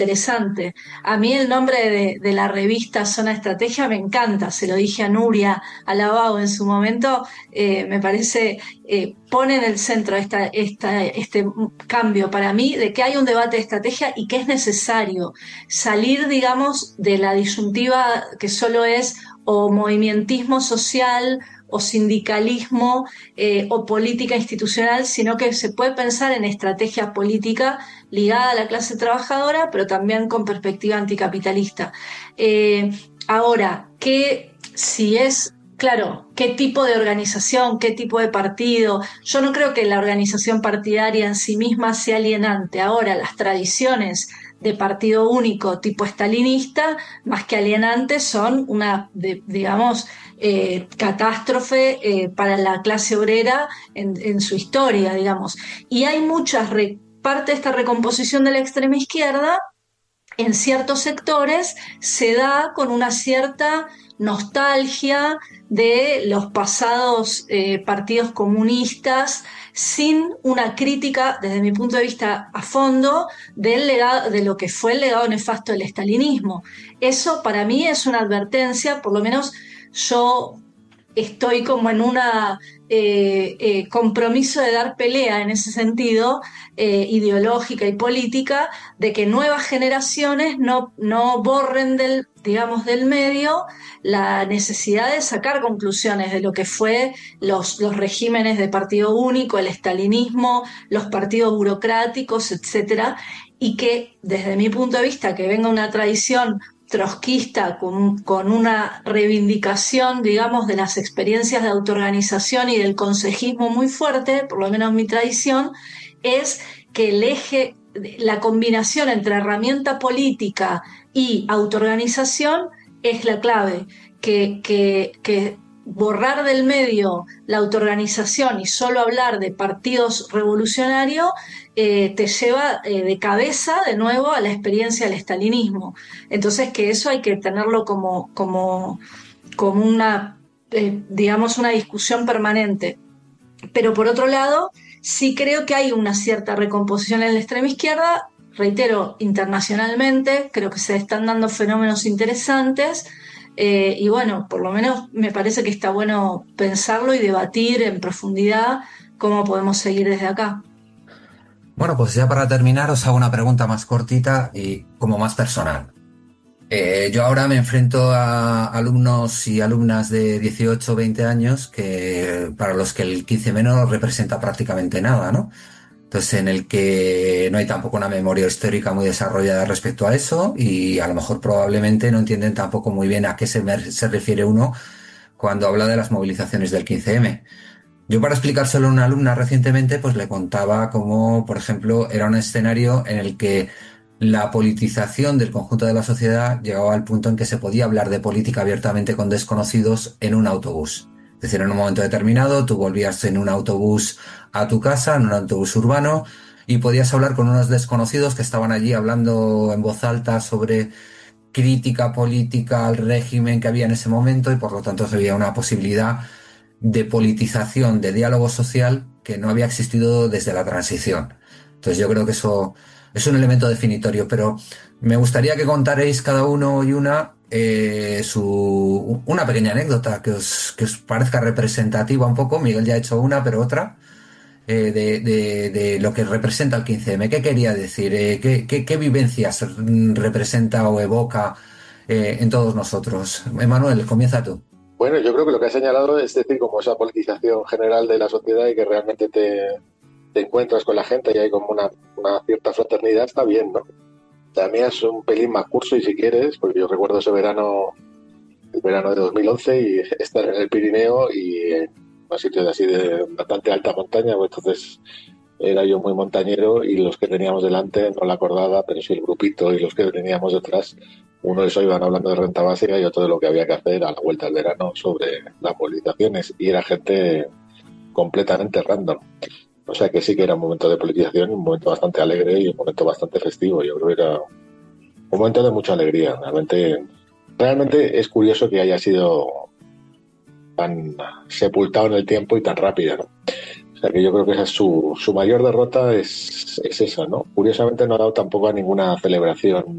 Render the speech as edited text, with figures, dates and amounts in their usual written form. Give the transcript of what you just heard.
interesante. A mí el nombre de la revista Zona Estrategia me encanta, se lo dije a Nuria Alabao en su momento, me parece, pone en el centro este cambio para mí de que hay un debate de estrategia y que es necesario salir, digamos, de la disyuntiva que solo es o movimientismo social o sindicalismo o política institucional, sino que se puede pensar en estrategia política ligada a la clase trabajadora, pero también con perspectiva anticapitalista. Ahora, que si es, claro, qué tipo de organización, qué tipo de partido, yo no creo que la organización partidaria en sí misma sea alienante. Ahora, las tradiciones de partido único tipo estalinista, más que alienantes, son una, digamos, catástrofe para la clase obrera en su historia, digamos. Y hay parte de esta recomposición de la extrema izquierda en ciertos sectores se da con una cierta nostalgia de los pasados partidos comunistas, sin una crítica, desde mi punto de vista, a fondo del legado, de lo que fue el legado nefasto del estalinismo. Eso para mí es una advertencia, por lo menos yo estoy como en una compromiso de dar pelea en ese sentido, ideológica y política, de que nuevas generaciones no borren digamos, del medio la necesidad de sacar conclusiones de lo que fue los regímenes de partido único, el estalinismo, los partidos burocráticos, etcétera, y que desde mi punto de vista, que venga una tradición trotskista con una reivindicación, digamos, de las experiencias de autoorganización y del consejismo muy fuerte, por lo menos mi tradición, es que el eje, la combinación entre herramienta política y autoorganización es la clave, que borrar del medio la autoorganización y solo hablar de partidos revolucionarios te lleva de cabeza de nuevo a la experiencia del estalinismo. Entonces que eso hay que tenerlo como una, digamos, una discusión permanente. Pero por otro lado, sí creo que hay una cierta recomposición en la extrema izquierda, reitero, internacionalmente, creo que se están dando fenómenos interesantes, y bueno, por lo menos me parece que está bueno pensarlo y debatir en profundidad cómo podemos seguir desde acá. Bueno, pues ya para terminar os hago una pregunta más cortita y como más personal. Yo ahora me enfrento a alumnos y alumnas de 18 o 20 años para los que el 15M no representa prácticamente nada, ¿no? Entonces, en el que no hay tampoco una memoria histórica muy desarrollada respecto a eso y a lo mejor probablemente no entienden tampoco muy bien a qué se refiere uno cuando habla de las movilizaciones del 15M. Yo para explicárselo a una alumna recientemente, pues le contaba cómo, por ejemplo, era un escenario en el que la politización del conjunto de la sociedad llegaba al punto en que se podía hablar de política abiertamente con desconocidos en un autobús. Es decir, en un momento determinado tú volvías en un autobús a tu casa, en un autobús urbano, y podías hablar con unos desconocidos que estaban allí hablando en voz alta sobre crítica política al régimen que había en ese momento y por lo tanto había una posibilidad de politización, de diálogo social que no había existido desde la transición. Entonces yo creo que eso es un elemento definitorio, pero me gustaría que contaréis cada uno y una una pequeña anécdota que os parezca representativa un poco. Miguel ya ha hecho una, pero otra, de lo que representa el 15M. ¿Qué quería decir? ¿Qué vivencias representa o evoca en todos nosotros? Emanuel, comienza tú. Bueno, yo creo que lo que has señalado es decir, como esa politización general de la sociedad y que realmente te encuentras con la gente y hay como una cierta fraternidad, está bien, ¿no? También es un pelín más curso y si quieres, porque yo recuerdo ese verano, el verano de 2011 y estar en el Pirineo y en un sitio así de bastante alta montaña, pues entonces era yo muy montañero y los que teníamos delante, no la acordaba, pero sí el grupito y los que teníamos detrás, uno de esos iban hablando de renta básica y otro de lo que había que hacer a la vuelta del verano sobre las movilizaciones y era gente completamente random. O sea que sí que era un momento de politización, un momento bastante alegre y un momento bastante festivo. Yo creo que era un momento de mucha alegría. Realmente es curioso que haya sido tan sepultado en el tiempo y tan rápida, ¿no? O sea que yo creo que esa es su mayor derrota es esa, ¿no? Curiosamente no ha dado tampoco a ninguna celebración